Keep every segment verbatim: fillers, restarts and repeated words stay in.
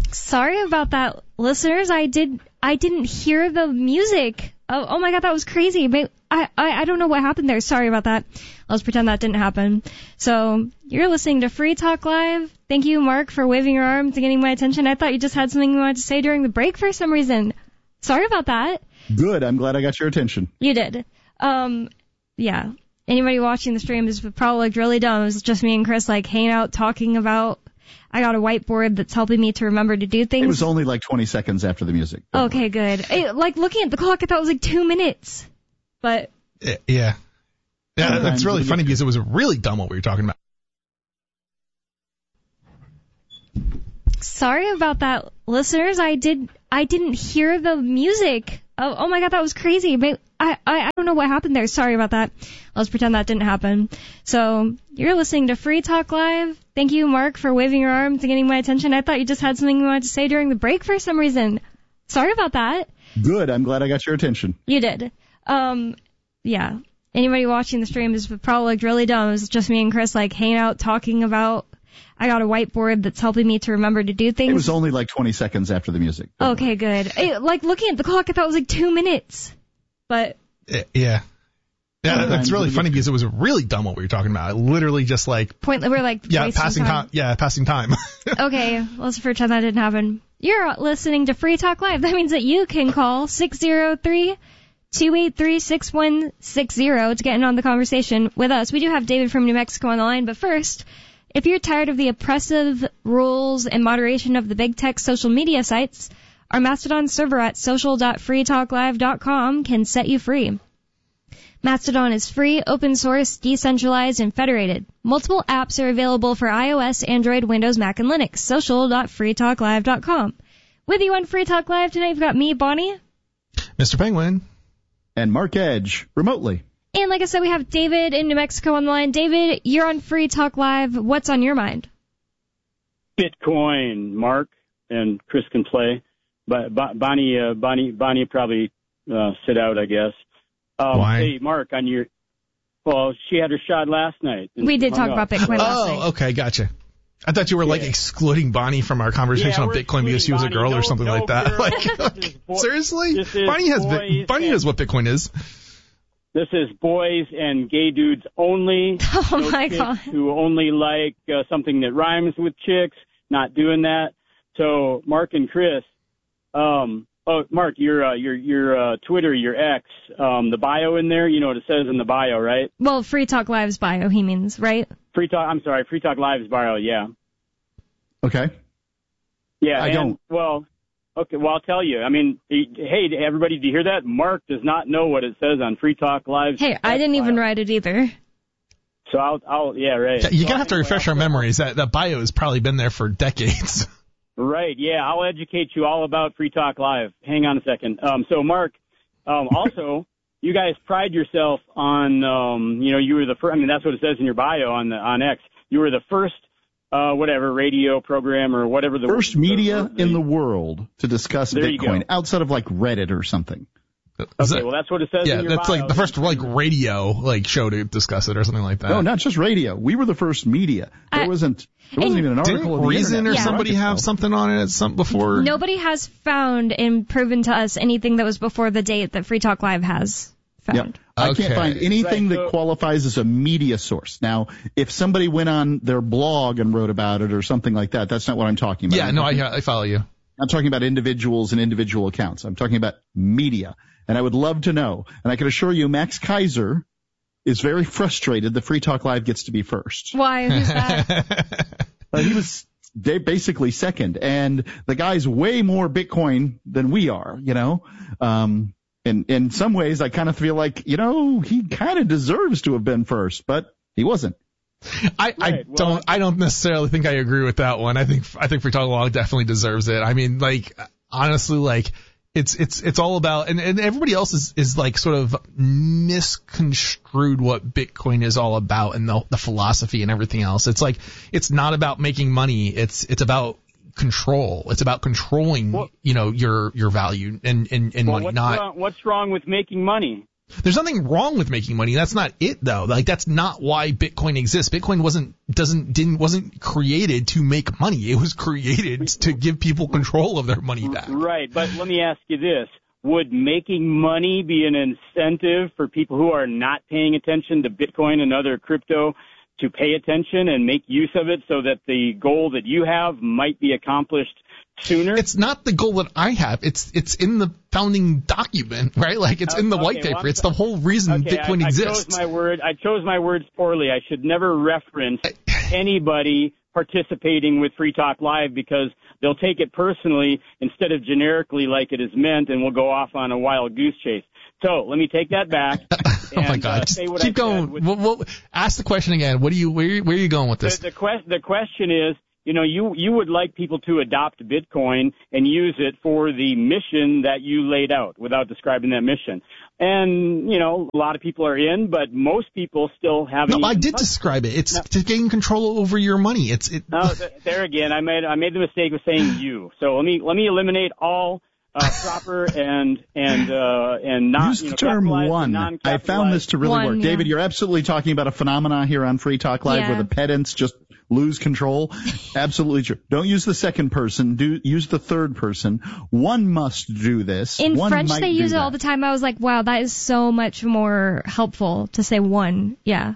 Sorry about that, listeners. I did. I didn't hear the music. Oh, oh my God, that was crazy. I, I I don't know what happened there. Sorry about that. Let's pretend that didn't happen. So you're listening to Free Talk Live. Thank you, Mark, for waving your arms and getting my attention. I thought you just had something you wanted to say during the break for some reason. Sorry about that. Good. I'm glad I got your attention. You did. Um, yeah. Anybody watching the stream is probably looked really dumb. It was just me and Chris like hanging out talking about. I got a whiteboard that's helping me to remember to do things. It was only like twenty seconds after the music. Okay, good. It, like looking at the clock, I thought it was like two minutes. But yeah, yeah, yeah that's really funny because it was really dumb what we were talking about. Sorry about that, listeners. I did. I didn't hear the music. Oh, oh my God, that was crazy. I, I I don't know what happened there. Sorry about that. Let's pretend that didn't happen. So you're listening to Free Talk Live. Thank you, Mark, for waving your arms and getting my attention. I thought you just had something you wanted to say during the break for some reason. Sorry about that. Good. I'm glad I got your attention. You did. Um, yeah. Anybody watching the stream is probably looked really dumb. It was just me and Chris like hanging out talking about. I got a whiteboard that's helping me to remember to do things. It was only like twenty seconds after the music. Okay, good. It, like looking at the clock, I thought it was like two minutes. But yeah, yeah, that's really funny because it was really dumb what we were talking about. Literally just like point. We're like yeah, passing time. time. Yeah, passing time. Okay, let's pretend that didn't happen. You're listening to Free Talk Live. That means that you can call six zero three, two eight three, six one six zero to get in on the conversation with us. We do have David from New Mexico on the line, but first. If you're tired of the oppressive rules and moderation of the big tech social media sites, our Mastodon server at social dot free talk live dot com can set you free. Mastodon is free, open source, decentralized, and federated. Multiple apps are available for iOS, Android, Windows, Mac, and Linux. social dot free talk live dot com. With you on Free Talk Live tonight, you've got me, Bonnie. Mister Penguin. And Mark Edge, remotely. And like I said, we have David in New Mexico on the line. David, you're on Free Talk Live. What's on your mind? Bitcoin, Mark, and Chris can play. But Bonnie, uh, Bonnie, Bonnie probably uh, sit out, I guess. Um, Why? Hey, Mark, on your, well, she had her shot last night. We did talk up. about Bitcoin last oh, night. Oh, okay, gotcha. I thought you were like yeah. excluding Bonnie from our conversation yeah, on Bitcoin because she was Bonnie. a girl no, or something no like that. Girl. Like, boy, seriously, Bonnie has Bonnie and, knows what Bitcoin is. This is boys and gay dudes only. Oh no my chicks God! Who only like uh, something that rhymes with chicks. Not doing that. So Mark and Chris, um, oh Mark, your uh, your your uh, Twitter, your X, um, the bio in there. You know what it says in the bio, right? Well, Free Talk Live's bio, he means, right? Free Talk. I'm sorry, Free Talk Live's bio. Yeah. Okay. Yeah. I and, don't. Well. Okay, well, I'll tell you. I mean, hey, everybody, do you hear that? Mark does not know what it says on Free Talk Live. Hey, I didn't even write it either. So I'll, I'll yeah, right. You're so going to have to anyway, refresh our memories. That, that bio has probably been there for decades. Right, yeah, I'll educate you all about Free Talk Live. Hang on a second. Um, so, Mark, um, also, you guys pride yourself on, um, you know, you were the first, I mean, that's what it says in your bio on the on X. You were the first Uh, whatever, radio program or whatever the first media the, the, in the world to discuss Bitcoin outside of like Reddit or something. Okay, that, well, that's what it says yeah, in your that's bio. like the first like radio like show to discuss it or something like that. No, not just radio. We were the first media. There I, wasn't there wasn't even an article Didn't of the Reason internet. or yeah. somebody have something on it at some before? Nobody has found and proven to us anything that was before the date that Free Talk Live has found. Yep. I Okay. can't find anything Right, that so- qualifies as a media source. Now, if somebody went on their blog and wrote about it or something like that, that's not what I'm talking about. Yeah, I'm no, talking, I I follow you. I'm talking about individuals and individual accounts. I'm talking about media. And I would love to know. And I can assure you, Max Kaiser is very frustrated that Free Talk Live gets to be first. Why? Who's that? Uh, he was they basically second. And the guy's way more Bitcoin than we are, you know. Um, and in some ways, I kind of feel like, you know, he kind of deserves to have been first, but he wasn't. I, I Right, well, don't I don't necessarily think I agree with that one. I think I think Free Talk Live definitely deserves it. I mean, like honestly, like it's it's it's all about and, and everybody else is, is like sort of misconstrued what Bitcoin is all about and the the philosophy and everything else. It's like it's not about making money. It's it's about control. It's about controlling, well, you know, your your value and and, and well, money. what's Not wrong, what's wrong with making money? There's nothing wrong with making money. That's not it, though. Like, that's not why Bitcoin exists. Bitcoin wasn't, doesn't, didn't, wasn't created to make money. It was created to give people control of their money back. Right. But let me ask you this. Would making money be an incentive for people who are not paying attention to Bitcoin and other crypto to pay attention and make use of it so that the goal that you have might be accomplished sooner? It's not the goal that I have. It's it's in the founding document, right? Like, it's in the okay, white paper. Well, it's the whole reason okay, Bitcoin I, I exists. Chose my word, I chose my words poorly. I should never reference anybody participating with Free Talk Live because they'll take it personally instead of generically like it is meant, and we'll go off on a wild goose chase. So let me take that back. oh and, my God! Uh, say what Keep I going. With, we'll, we'll, ask the question again. What do you? Where, where are you going with this? The, the, quest, the question is, you know, you you would like people to adopt Bitcoin and use it for the mission that you laid out without describing that mission. And, you know, a lot of people are in, but most people still haven't. No, I did touched. describe it. It's no. to gain control over your money. It's it. No, there again, I made I made the mistake of saying you. So let me let me eliminate all uh, proper and and uh, and not. Use you know, the term one. I found this to really one, work. yeah. David, you're absolutely talking about a phenomenon here on Free Talk Live Yeah. where the pedants just lose control. Absolutely true. Don't use the second person. Do use the third person. One must do this. In one French, might they do use it that. all the time. I was like, wow, that is so much more helpful to say one. Yeah.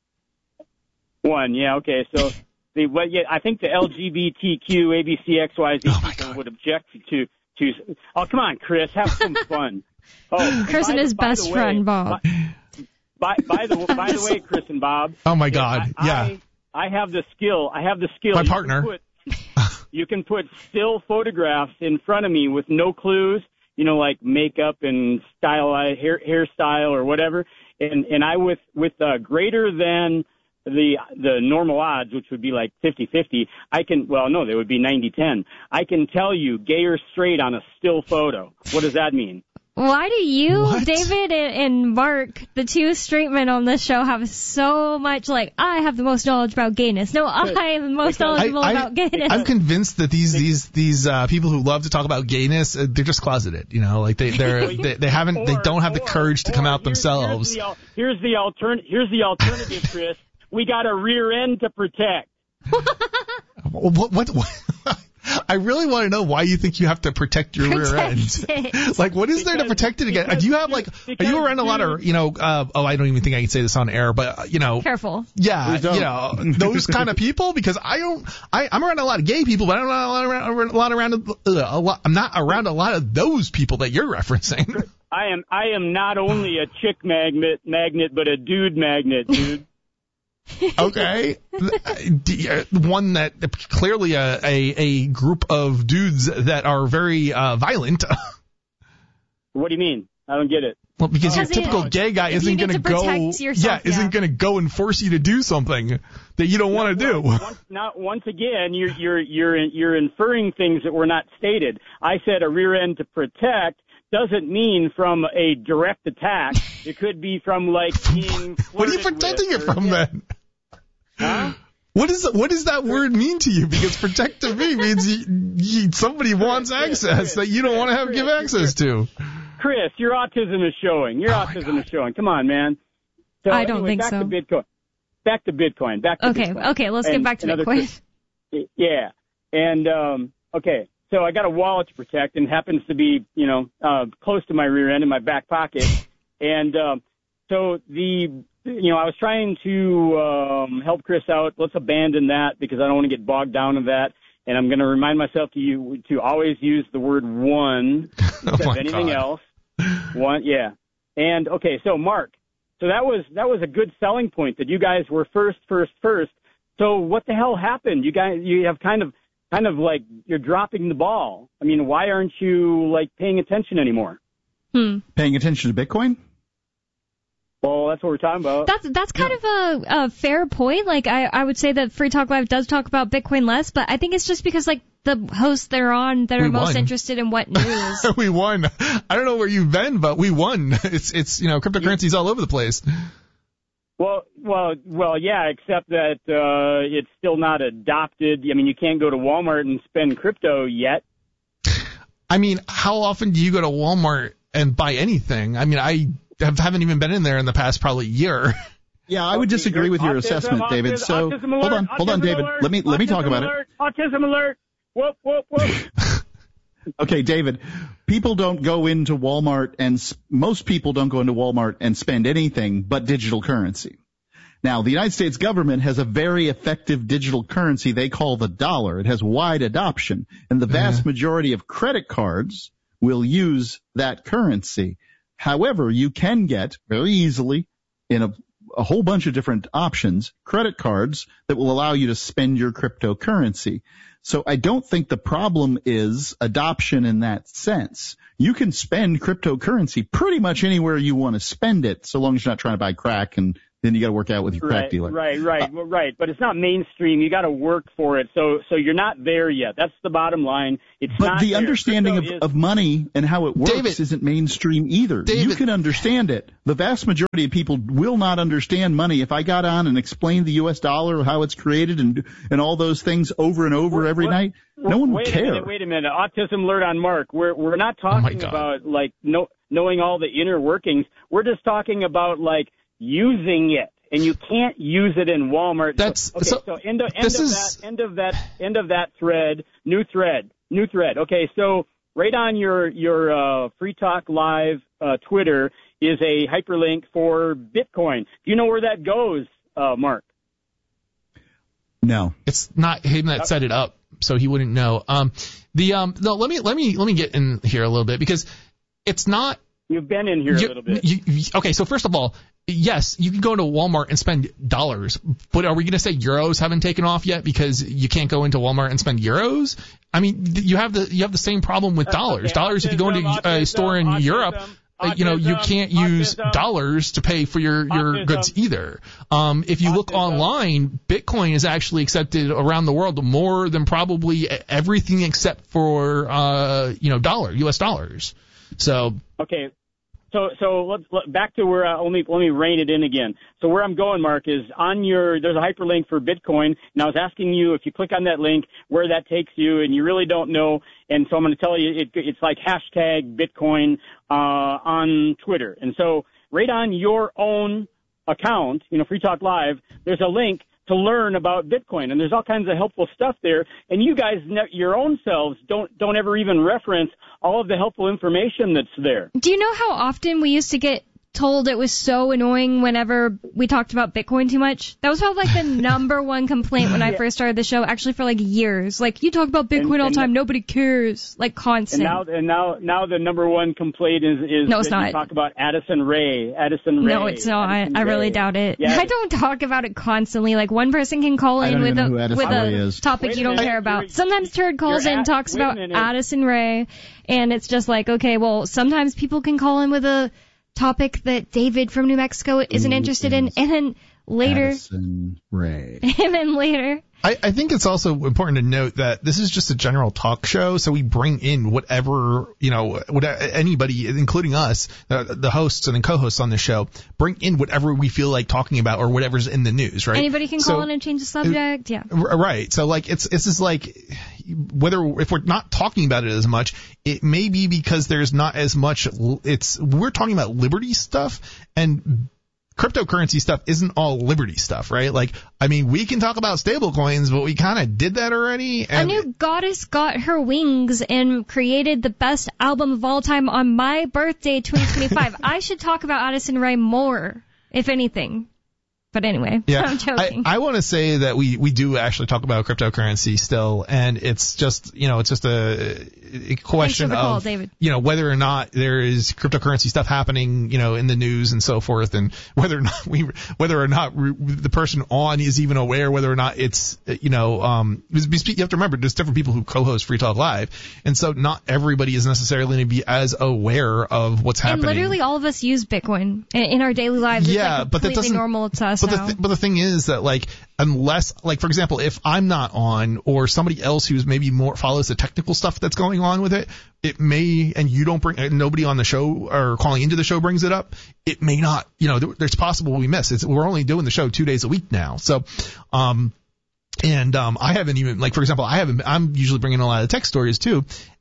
One, yeah, okay. So the what? Yeah, I think the L G B T Q, A B C X Y Z Oh my people God. would object to to. Oh, come on, Chris, have some fun. Oh, Chris and by his the- by best the friend, way, Bob. By, by the by the way, Chris and Bob. Oh my God! I, yeah. I, I have the skill. I have the skill. My You can partner. put- You can put still photographs in front of me with no clues, you know, like makeup and style, hair hairstyle or whatever, and and I with with uh, greater than the the normal odds, which would be like fifty-fifty, I can, well, no, they would be ninety ten. I can tell you gay or straight on a still photo. What does that mean? Why do you, What? David and, and Mark, the two straight men on this show, have so much, like, I have the most knowledge about gayness. No, I am the most Because- knowledgeable I- I- about gayness. I'm convinced that these these these uh, people who love to talk about gayness, uh, they're just closeted. You know, like they they're they, they haven't they Or- don't have the or- courage to come or out here's- themselves. Here's the, al- here's the altern- Here's the alternative, Chris. We got a rear end to protect. What, what, what I really want to know why you think you have to protect your rear Protect end. it. Like, what is there to Because- protect it against? because- Do you have like, because, are you around a lot of, dude- you know, uh, oh, I don't even think I can say this on air, but uh, you know, Careful. yeah, Please don't. you know, those kind of people, because I don't, I, I'm around a lot of gay people, but I'm not a lot around, a lot around, uh, a lot, I'm not around a lot of those people that you're referencing. I am I am not only a chick magnet magnet, but a dude magnet, dude. Okay. D- uh, One that clearly a, a, a group of dudes that are very uh, violent. What do you mean? I don't get it. Well, because your Because you- typical gay guy you isn't need going to go, protect yourself, yeah, isn't yeah. going to go and force you to do something that you don't want to do. Once, now, once again, you're you're you're you're inferring things that were not stated. I said a rear end to protect doesn't mean from a direct attack. It could be from like being. What are you flirted protecting with it or- from yeah. then? Huh? What is what does that word mean to you? Because protect to me means you, you, somebody wants Chris, access Chris, that you don't want to have Chris, give Chris, access to. Chris, your autism is showing. Your Oh, my autism God. is showing. Come on, man. So I don't anyway, think back so. To Bitcoin. Back to Bitcoin. Back to Okay, Bitcoin. okay, let's get And- back to and other Bitcoin. Yeah. And, um, okay. So I got a wallet to protect and happens to be, you know, uh, close to my rear end in my back pocket. And, um, so the, you know, I was trying to, um, help Chris out. Let's abandon that because I don't want to get bogged down in that. And I'm going to remind myself to you to always use the word one instead Oh of my anything God. else. One. Yeah. And okay. So Mark, so that was, that was a good selling point that you guys were first, first, first. So what the hell happened? You guys, you have kind of, kind of like you're dropping the ball. I mean, why aren't you like paying attention anymore? Hmm. Paying attention to Bitcoin? Well, that's what we're talking about. That's that's kind of a, a fair point. Like I, I would say that Free Talk Live does talk about Bitcoin less, but I think it's just because like the hosts they're on that We are most won. interested in what news. We won. I don't know where you've been, but we won. It's it's you know cryptocurrency's all over the place. Well, well, well, yeah, except that uh, it's still not adopted. I mean, you can't go to Walmart and spend crypto yet. I mean, how often do you go to Walmart and buy anything? I mean, I have, haven't even been in there in the past probably year. Yeah, I would disagree with your autism, assessment, autism, David. So autism alert, hold on, hold on, autism David. alert, Let me let me talk about alert, it. Autism alert! Whoop whoop whoop! Okay, David. People don't go into Walmart, and most people don't go into Walmart and spend anything but digital currency. Now, the United States government has a very effective digital currency they call the dollar. It has wide adoption, and the vast Mm-hmm. majority of credit cards will use that currency. However, you can get very easily in a, a whole bunch of different options, credit cards that will allow you to spend your cryptocurrency. So I don't think the problem is adoption in that sense. You can spend cryptocurrency pretty much anywhere you want to spend it, so long as you're not trying to buy crack, and then you got to work out with your crack right, dealer. Right, right, uh, right. But it's not mainstream. You got to work for it. So, so you're not there yet. That's the bottom line. It's but not the there. understanding of, is, of money and how it works David, isn't mainstream either. David, you can understand it. The vast majority of people will not understand money. If I got on and explained the U S dollar, how it's created, and and all those things over and over every what, night, no one would wait care. A minute, wait a minute. Autism alert on Mark. We're we're not talking oh about like no, knowing all the inner workings. We're just talking about like using it. And you can't use it in Walmart. That's so, okay, so, so end of, end this of is, that, end of that, end of that thread, new thread, new thread. Okay, so right on your, your, uh, Free Talk Live, uh, Twitter is a hyperlink for Bitcoin. Do you know where that goes, uh, Mark? No. It's not him that set it up, so he wouldn't know. Um, the, um, no, let me, let me, let me get in here a little bit, because it's not. You've been in here you, a little bit. You, you, okay, so first of all, yes, you can go into Walmart and spend dollars, but are we going to say euros haven't taken off yet because you can't go into Walmart and spend euros? I mean, you have the you have the same problem with dollars. Okay, dollars, autism, if you go into a autism, store in autism, Europe, uh, you know, you autism, can't use autism, dollars to pay for your, your autism, goods either. Um, if you look autism. online, Bitcoin is actually accepted around the world more than probably everything except for, uh, you know, dollar, U S dollars. So. Okay. So, so let's let, back to where uh, let me let me rein it in again. So where I'm going, Mark, is on your there's a hyperlink for Bitcoin, and I was asking you if you click on that link where that takes you, and you really don't know. And so I'm going to tell you it, it's like hashtag Bitcoin uh, on Twitter. And so right on your own account, you know, Free Talk Live, there's a link to learn about Bitcoin, and there's all kinds of helpful stuff there. And you guys, your own selves, don't don't ever even reference all of the helpful information that's there. Do you know how often we used to get told it was so annoying whenever we talked about Bitcoin too much? That was probably like the number one complaint when I first started the show, actually for like years. Like, you talk about Bitcoin and, all the time, and, nobody cares. Like, constant. And now, and now, now the number one complaint is is no, it's that not. you talk about Addison Rae. Addison Rae. No, it's not. Addison I Rae. really doubt it. Yeah. I don't talk about it constantly. Like, one person can call I in don't with even know who a Addison with Rae a is. topic Wait a you don't minute. care about. You're- Sometimes Turd calls you're in and at- talks wait a about minute. Addison Rae, and it's just like, okay, well, sometimes people can call in with a topic that David from New Mexico isn't Who interested in, is and then later, Addison Rae. and then later. I, I think it's also important to note that this is just a general talk show, so we bring in whatever, you know, what, anybody, including us, uh, the hosts and the co-hosts on the show, bring in whatever we feel like talking about or whatever's in the news, right? Anybody can So- call in and change the subject, yeah. R- Right. So like it's it's just like whether if we're not talking about it as much, it may be because there's not as much. It's we're talking about liberty stuff, and cryptocurrency stuff isn't all liberty stuff, right? Like, I mean, we can talk about stable coins, but we kind of did that already. A And new goddess got her wings and created the best album of all time on my birthday, twenty twenty-five. I should talk about Addison Rae more, if anything. But anyway, yeah, I'm joking. I, I want to say that we, we do actually talk about cryptocurrency still, and it's just, you know, it's just a, a question the call, of, David. you know, whether or not there is cryptocurrency stuff happening, you know, in the news and so forth, and whether or not we, whether or not we, the person on is even aware, whether or not it's, you know, um, you have to remember there's different people who co-host Free Talk Live, and so not everybody is necessarily going to be as aware of what's happening. And literally all of us use Bitcoin in, in our daily lives. Yeah, it's like but that completely doesn't- normal to us But the, now. th- but the thing is that, like, unless, like, for example, if I'm not on or somebody else who's maybe more follows the technical stuff that's going on with it, it may, and you don't bring, and nobody on the show or calling into the show brings it up, it may not, you know, there, there's possible we miss. It's, we're only doing the show two days a week now. So, um, and, um, I haven't even, like, for example, I haven't, I'm usually bringing a lot of tech stories too.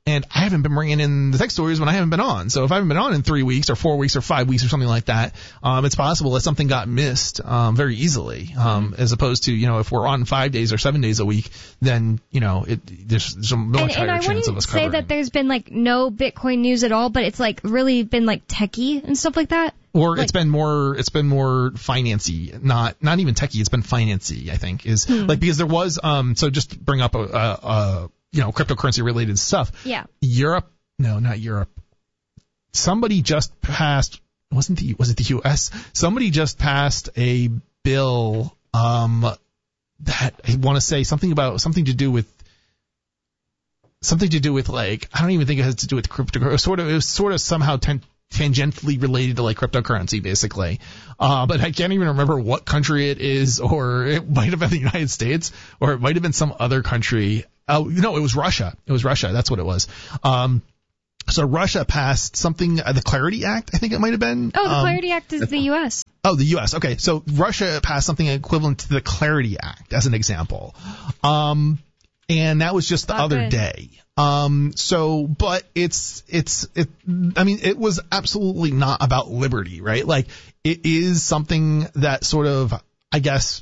and I haven't been bringing in the tech stories when I haven't been on. So if I haven't been on in three weeks or four weeks or five weeks or something like that, um, it's possible that something got missed um, very easily, um, as opposed to, you know, if we're on five days or seven days a week, then, you know, it there's, there's a much and, higher and I chance of wouldn't us say covering. that there's been like no Bitcoin news at all, but it's like really been like techie and stuff like that. Or like, it's been more, it's been more financy, not, not even techie. It's been financy, I think, is hmm. like, because there was, um, so just to bring up a, a, a, you know, cryptocurrency related stuff. Yeah. Europe, no, not Europe. Somebody just passed, wasn't the, was it the U S? Somebody just passed a bill, um, that I want to say something about, something to do with, something to do with like, I don't even think it has to do with crypto. It was sort of, it was sort of somehow ten, tangentially related to like cryptocurrency, basically. Uh, but I can't even remember what country it is, or it might have been the United States, or it might have been some other country. Oh, no, it was Russia. It was Russia. That's what it was. Um, so Russia passed something, uh, the Clarity Act, I think it might have been. Oh, the um, Clarity Act is the U S. Oh, the U S. Okay. So Russia passed something equivalent to the Clarity Act, as an example. Um, and that was just the Not other good. day. Um, so, but it's, it's, it, I mean, it was absolutely not about liberty, right? Like, it is something that sort of, I guess,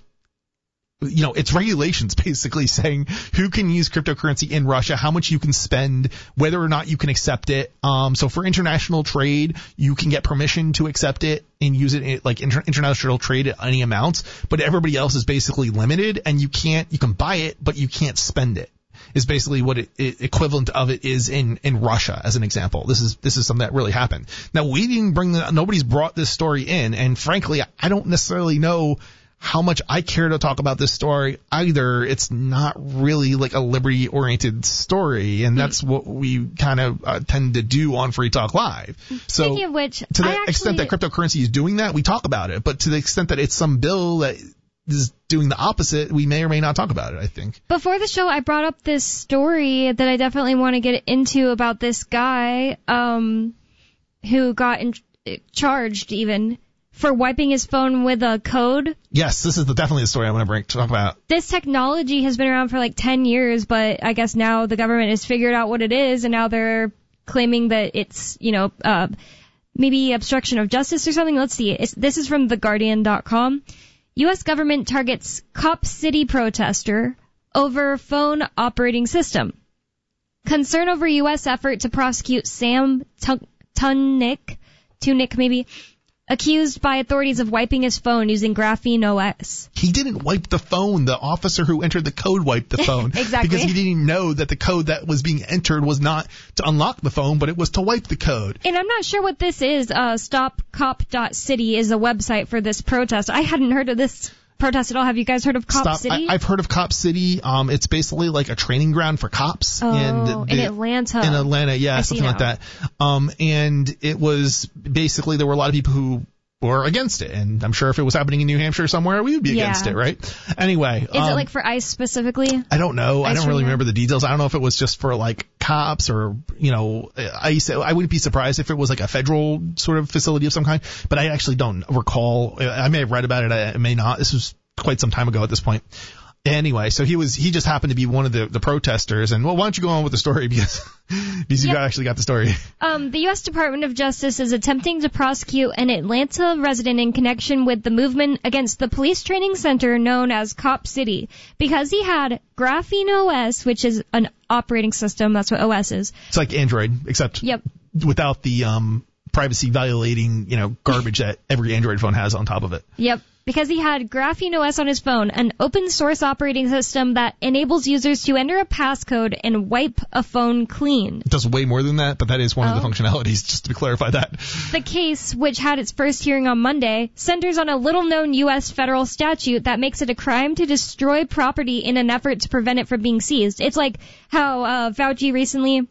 you know, it's regulations basically saying who can use cryptocurrency in Russia, how much you can spend, whether or not you can accept it. Um, so for international trade, you can get permission to accept it and use it in, like inter- international trade at any amounts, but everybody else is basically limited, and you can't, you can buy it, but you can't spend it. Is basically what it, it equivalent of it is in, in Russia, as an example. This is this is something that really happened. Now, we didn't bring the, nobody's brought this story in, and frankly, I don't necessarily know how much I care to talk about this story either. It's not really like a liberty-oriented story, and that's what we kind of uh, tend to do on Free Talk Live. So, Speaking of which, to the I actually, extent that cryptocurrency is doing that, we talk about it. But to the extent that it's some bill that is doing the opposite, we may or may not talk about it, I think. Before the show, I brought up this story that I definitely want to get into about this guy um, who got in, charged even for wiping his phone with a code. Yes, this is the, definitely the story I want to bring to talk about. This technology has been around for like ten years, but I guess now the government has figured out what it is, and now they're claiming that it's, you know, uh, maybe obstruction of justice or something. Let's see. It's, this is from the guardian dot com. U S government targets Cop City protester over phone operating system. Concern over U S effort to prosecute Sam Tunick, Tunick maybe, accused by authorities of wiping his phone using Graphene O S. He didn't wipe the phone. The officer who entered the code wiped the phone. Exactly. Because he didn't know that the code that was being entered was not to unlock the phone, but it was to wipe the code. And I'm not sure what this is. Uh, stop cop dot city is a website for this protest. I hadn't heard of this protest at all. Have you guys heard of Cop Stop. City? I, I've heard of Cop City. Um, it's basically like a training ground for cops. Oh, and in the, Atlanta. In Atlanta, yeah, I something see like now. that. Um, and it was basically, there were a lot of people who were against it, and I'm sure if it was happening in New Hampshire somewhere, we would be Yeah. against it, right? Anyway. Is um, it like for ICE specifically? I don't know. I ICE don't really training? remember the details. I don't know if it was just for like cops or, you know, ICE. I wouldn't be surprised if it was like a federal sort of facility of some kind, but I actually don't recall. I may have read about it. I may not. This was quite some time ago at this point. Anyway, so he was, he just happened to be one of the, the protesters. And well, why don't you go on with the story, because, because you Yep. got, actually got the story. Um, the U S Department of Justice is attempting to prosecute an Atlanta resident in connection with the movement against the police training center known as Cop City because he had Graphene O S, which is an operating system. That's what O S is. It's like Android, except Yep. without the, um, privacy violating, you know, garbage that every Android phone has on top of it. Yep. Because he had Graphene O S on his phone, an open source operating system that enables users to enter a passcode and wipe a phone clean. It does way more than that, but that is one Oh. of the functionalities, just to clarify that. The case, which had its first hearing on Monday, centers on a little-known U S federal statute that makes it a crime to destroy property in an effort to prevent it from being seized. It's like how uh, Fauci recently,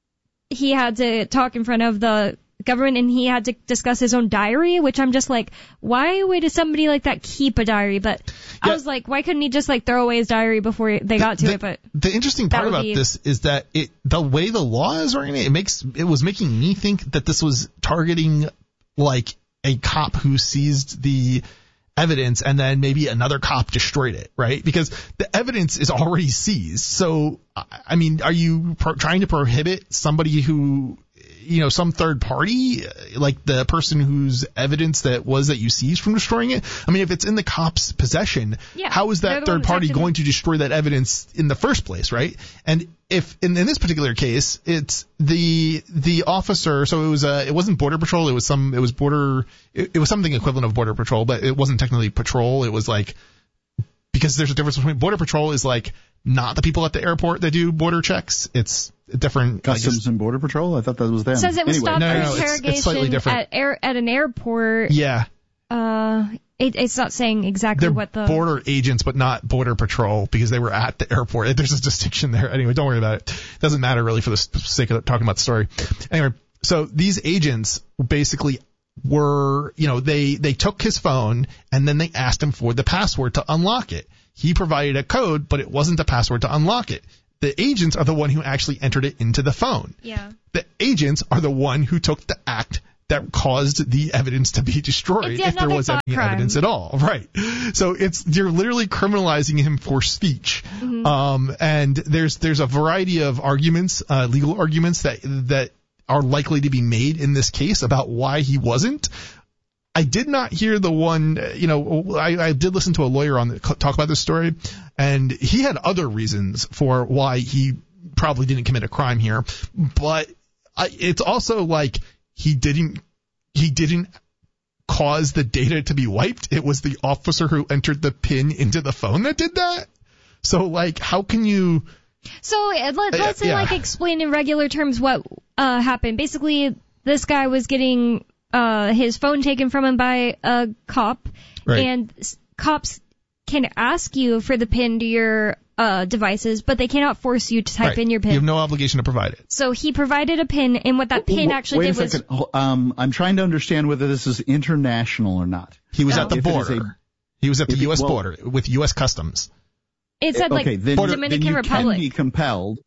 he had to talk in front of the government and he had to discuss his own diary, which I'm just like, why would somebody like that keep a diary? But I Yeah. was like, why couldn't he just like throw away his diary before they got to the, it? But the interesting part would about be- this is that it, the way the law is written, it makes, it was making me think that this was targeting like a cop who seized the evidence and then maybe another cop destroyed it, right? Because the evidence is already seized. So, I mean, are you pro- trying to prohibit somebody who, you know, some third party, like the person whose evidence that was that you seized from destroying it? I mean, if it's in the cop's possession, yeah, how is that third party going to destroy that evidence in the first place, right? And if in, in this particular case, it's the the officer, so it was a, it wasn't Border Patrol, it was some, it was border, it, it was something equivalent of Border Patrol, but it wasn't technically patrol. It was like, because there's a difference between Border Patrol is like not the people at the airport that do border checks. It's different. Customs and Border Patrol? I thought that was them. It says it was anyway. stopped No, for no, no, it's- interrogation it's slightly different. at air at an airport. Yeah. Uh, it, it's not saying exactly They're what the border agents, but not Border Patrol because they were at the airport. There's a distinction there. Anyway, don't worry about it. It doesn't matter really for the sake of talking about the story. Anyway, so these agents basically were, you know, they, they took his phone and then they asked him for the password to unlock it. He provided a code, but it wasn't the password to unlock it. The agents are the one who actually entered it into the phone. Yeah. The agents are the one who took the act that caused the evidence to be destroyed, It's if there another was thought any crime. evidence at all. Right. So it's, you're literally criminalizing him for speech. Mm-hmm. Um, and there's, there's a variety of arguments, uh, legal arguments that, that are likely to be made in this case about why he wasn't. I did not hear the one, you know, I, I did listen to a lawyer on the, talk about this story, and he had other reasons for why he probably didn't commit a crime here. But I, it's also like he didn't, he didn't cause the data to be wiped. It was the officer who entered the PIN into the phone that did that. So, like, how can you... So uh, let, let's Uh, yeah. like explain in regular terms what uh, happened. Basically, this guy was getting uh, his phone taken from him by a cop, Right. and s- cops can ask you for the PIN to your uh, devices, but they cannot force you to type Right. in your PIN. You have no obligation to provide it. So he provided a PIN, and what that PIN Wait actually a did was second. Ho- Um, I'm trying to understand whether this is international or not. He was Oh. at the If it is border. a- He was at the if it- U S well- border with U S Customs. it said okay, like then, Dominican then you Republic. can be compelled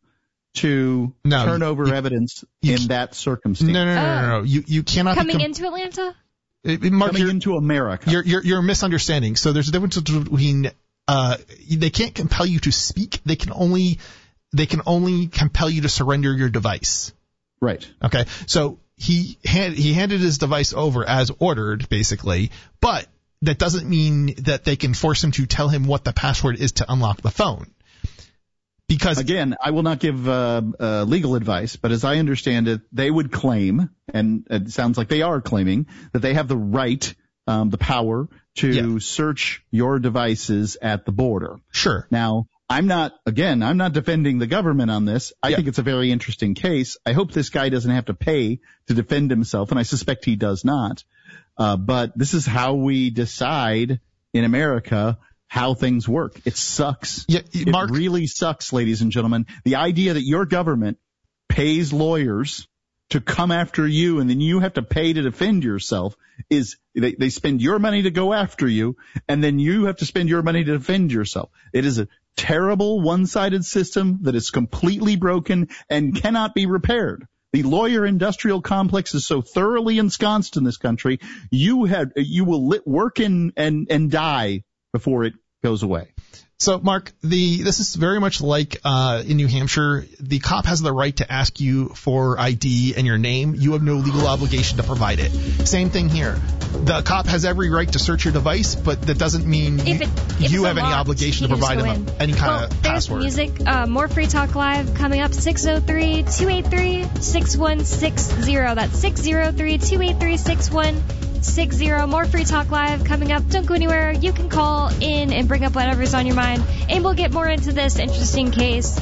to No, turn you- over you- evidence you in c- that circumstance. No, no, no, no, no, no. You you cannot Coming be com- into Atlanta? Uh, Mark, Coming you're, into America. you're you're you're misunderstanding. So there's a difference between uh they can't compel you to speak. They can only they can only compel you to surrender your device. right. Okay, so he hand, he handed his device over as ordered, basically, but that doesn't mean that they can force him to tell him what the password is to unlock the phone. Because Again, I will not give uh, uh, legal advice, but as I understand it, they would claim, and it sounds like they are claiming, that they have the right, um, the power to Yeah. search your devices at the border. sure, Now, I'm not, again, I'm not defending the government on this. I Yeah. think it's a very interesting case. I hope this guy doesn't have to pay to defend himself, and I suspect he does not. Uh, but this is how we decide in America how things work. It sucks. Yeah, It Mark- really sucks, ladies and gentlemen. The idea that your government pays lawyers to come after you and then you have to pay to defend yourself is they, they spend your money to go after you and then you have to spend your money to defend yourself. It is a terrible one-sided system that is completely broken and cannot be repaired. The lawyer industrial complex is so thoroughly ensconced in this country, you had you will lit, work in and and die before it goes away. So, Mark, the this is very much like uh, in New Hampshire. The cop has the right to ask you for I D and your name. You have no legal obligation to provide it. Same thing here. The cop has every right to search your device, but that doesn't mean If you, it, if you it's have any unlocked, obligation to you can just provide go him in. any kind well, of there's password. music. Uh, more Free Talk Live coming up. six oh three, two eight three, six one six zero. That's six oh three, two eight three, six one six zero. More Free Talk Live coming up. Don't go anywhere. You can call in and bring up whatever's on your mind, and we'll get more into this interesting case.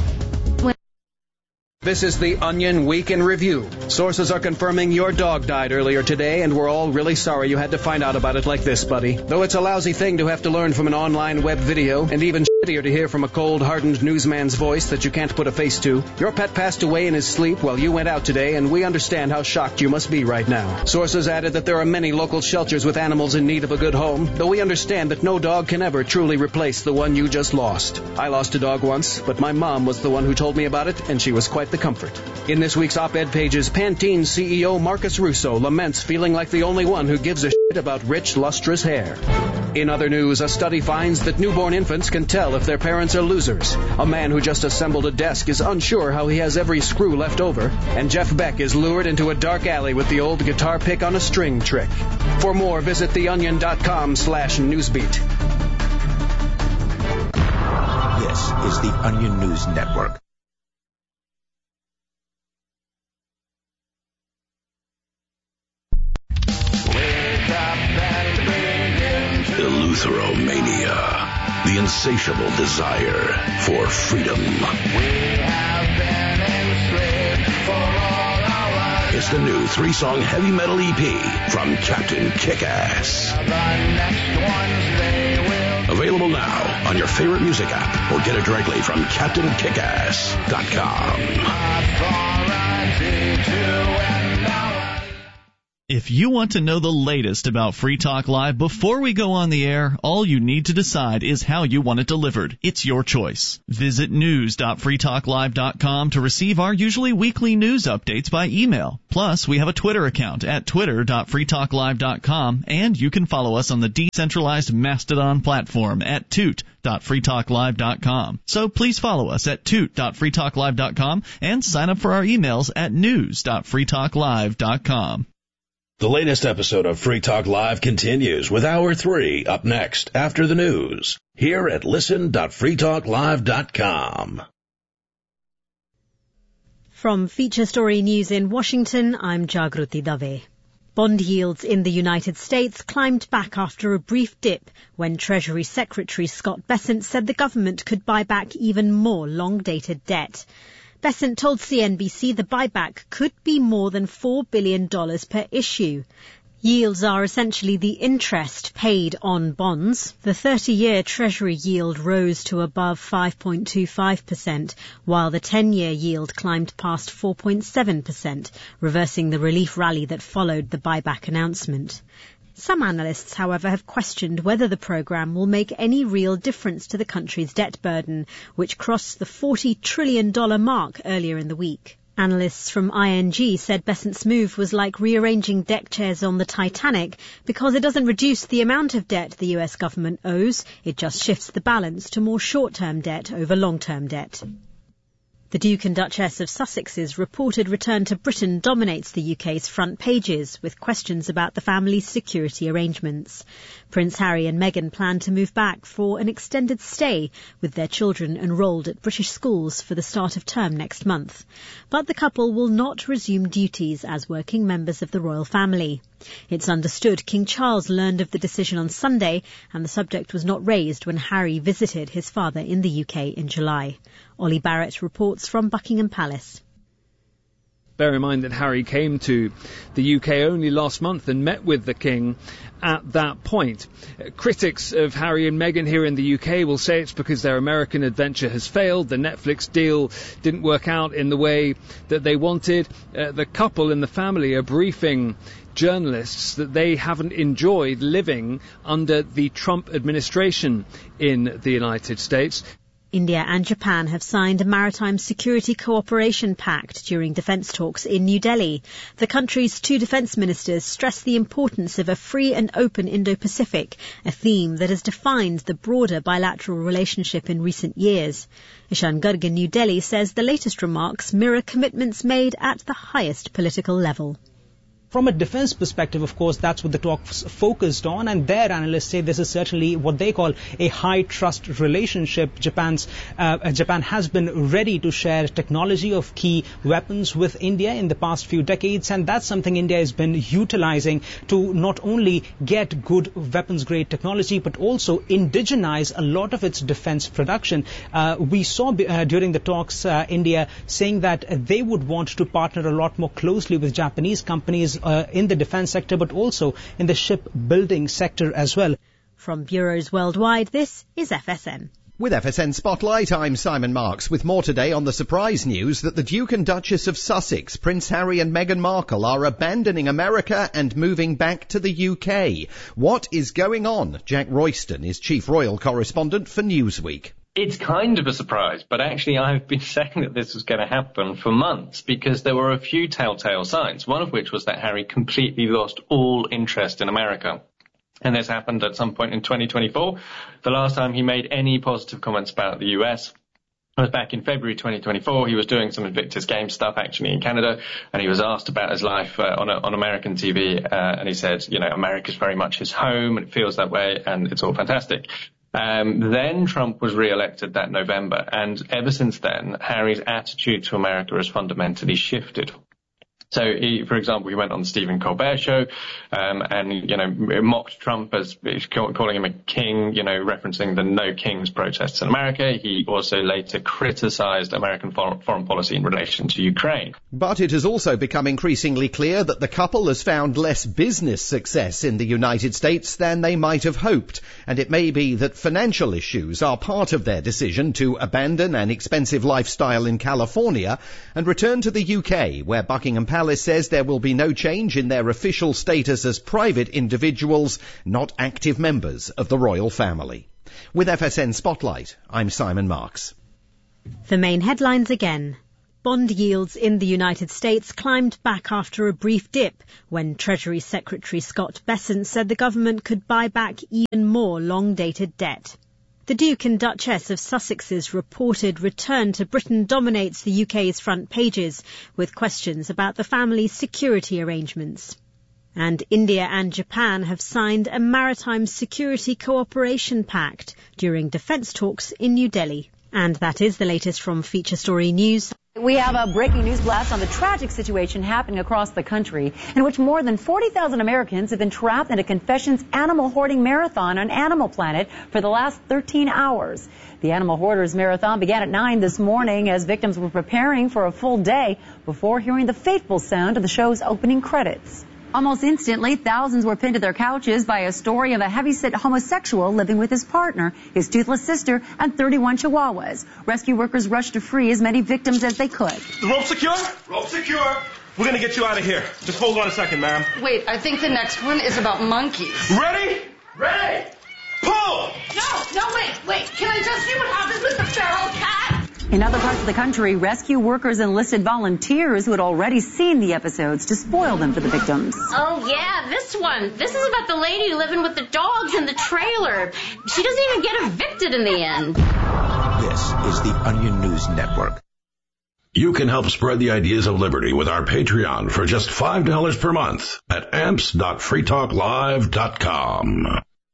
This is the Onion Week in Review. Sources are confirming your dog died earlier today, and we're all really sorry you had to find out about it like this, buddy. Though it's a lousy thing to have to learn from an online web video, and even shittier to hear from a cold, hardened newsman's voice that you can't put a face to, your pet passed away in his sleep while you went out today, and we understand how shocked you must be right now. Sources added that there are many local shelters with animals in need of a good home, though we understand that no dog can ever truly replace the one you just lost. I lost a dog once, but my mom was the one who told me about it, and she was quite the comfort. In this week's op-ed pages, Pantene C E O Marcus Russo laments feeling like the only one who gives a shit about rich, lustrous hair. In other news, a study finds that newborn infants can tell if their parents are losers. A man who just assembled a desk is unsure how he has every screw left over. And Jeff Beck is lured into a dark alley with the old guitar pick on a string trick. For more, visit theonion.com slash newsbeat. This is the Onion News Network. Eleutheromania, the insatiable desire for freedom. We have been enslaved for all our lives. It's the new three-song heavy metal E P from Captain Kick-Ass. The next ones they will. Available now on your favorite music app or get it directly from captain kick ass dot com. If you want to know the latest about Free Talk Live before we go on the air, all you need to decide is how you want it delivered. It's your choice. Visit news dot free talk live dot com to receive our usually weekly news updates by email. Plus, we have a Twitter account at twitter dot free talk live dot com, and you can follow us on the decentralized Mastodon platform at toot dot free talk live dot com. So please follow us at toot dot free talk live dot com and sign up for our emails at news dot free talk live dot com. The latest episode of Free Talk Live continues with Hour three up next after the news here at listen dot free talk live dot com. From Feature Story News in Washington, I'm Jagruti Dave. Bond yields in the United States climbed back after a brief dip when Treasury Secretary Scott Bessent said the government could buy back even more long-dated debt. Bessent told C N B C the buyback could be more than four billion dollars per issue. Yields are essentially the interest paid on bonds. The thirty-year Treasury yield rose to above five point two five percent, while the ten-year yield climbed past four point seven percent, reversing the relief rally that followed the buyback announcement. Some analysts, however, have questioned whether the programme will make any real difference to the country's debt burden, which crossed the forty trillion dollars mark earlier in the week. Analysts from I N G said Bessent's move was like rearranging deck chairs on the Titanic because it doesn't reduce the amount of debt the U S government owes, it just shifts the balance to more short-term debt over long-term debt. The Duke and Duchess of Sussex's reported return to Britain dominates the U K's front pages, with questions about the family's security arrangements. Prince Harry and Meghan plan to move back for an extended stay, with their children enrolled at British schools for the start of term next month. But the couple will not resume duties as working members of the royal family. It's understood King Charles learned of the decision on Sunday, and the subject was not raised when Harry visited his father in the U K in July. Ollie Barrett reports from Buckingham Palace. Bear in mind that Harry came to the U K only last month and met with the King at that point. Critics of Harry and Meghan here in the U K will say it's because their American adventure has failed. The Netflix deal didn't work out in the way that they wanted. Uh, the couple and the family are briefing journalists that they haven't enjoyed living under the Trump administration in the United States. India and Japan have signed a maritime security cooperation pact during defence talks in New Delhi. The country's two defence ministers stressed the importance of a free and open Indo-Pacific, a theme that has defined the broader bilateral relationship in recent years. Ishan Garg in New Delhi says the latest remarks mirror commitments made at the highest political level. From a defense perspective, of course, that's what the talks focused on, and their analysts say this is certainly what they call a high trust relationship. Japan's uh, Japan has been ready to share technology of key weapons with India in the past few decades, and that's something India has been utilizing to not only get good weapons-grade technology, but also indigenize a lot of its defense production. Uh, we saw uh, during the talks uh, India saying that they would want to partner a lot more closely with Japanese companies Uh, in the defense sector, but also in the shipbuilding sector as well. From bureaus worldwide, this is F S N. With F S N Spotlight, I'm Simon Marks, with more today on the surprise news that the Duke and Duchess of Sussex, Prince Harry and Meghan Markle, are abandoning America and moving back to the U K. What is going on? Jack Royston is Chief Royal Correspondent for Newsweek. It's kind of a surprise, but actually I've been saying that this was going to happen for months because there were a few telltale signs, one of which was that Harry completely lost all interest in America. And this happened at some point in twenty twenty-four. The last time he made any positive comments about the U S was back in February twenty twenty-four. He was doing some Invictus Games stuff actually in Canada, and he was asked about his life uh, on a, on American T V, uh, and he said, you know, America's very much his home, and it feels that way, and it's all fantastic. Um, then Trump was re-elected that November, and ever since then, Harry's attitude to America has fundamentally shifted. So, he, for example, he went on the Stephen Colbert show, um, and, you know, mocked Trump as calling him a king, you know, referencing the No Kings protests in America. He also later criticized American foreign, foreign policy in relation to Ukraine. But it has also become increasingly clear that the couple has found less business success in the United States than they might have hoped. And it may be that financial issues are part of their decision to abandon an expensive lifestyle in California and return to the U K, where Buckingham Palace Palace says there will be no change in their official status as private individuals, not active members of the royal family. With F S N Spotlight, I'm Simon Marks. The main headlines again. Bond yields in the United States climbed back after a brief dip when Treasury Secretary Scott Bessent said the government could buy back even more long-dated debt. The Duke and Duchess of Sussex's reported return to Britain dominates the U K's front pages, with questions about the family's security arrangements. And India and Japan have signed a maritime security cooperation pact during defence talks in New Delhi. And that is the latest from Feature Story News. We have a breaking news blast on the tragic situation happening across the country, in which more than forty thousand Americans have been trapped in a Confessions animal hoarding marathon on Animal Planet for the last thirteen hours. The Animal Hoarders Marathon began at nine this morning as victims were preparing for a full day before hearing the fateful sound of the show's opening credits. Almost instantly, thousands were pinned to their couches by a story of a heavyset homosexual living with his partner, his toothless sister, and thirty-one chihuahuas. Rescue workers rushed to free as many victims as they could. The rope secure? Rope secure. We're going to get you out of here. Just hold on a second, ma'am. Wait, I think the next one is about monkeys. Ready? Ready. Pull! No, no, wait, wait. Can I just see what happens with the feral cat? In other parts of the country, rescue workers enlisted volunteers who had already seen the episodes to spoil them for the victims. Oh, yeah, this one. This is about the lady living with the dogs in the trailer. She doesn't even get evicted in the end. This is the Onion News Network. You can help spread the ideas of liberty with our Patreon for just five dollars per month at amps dot free talk live dot com.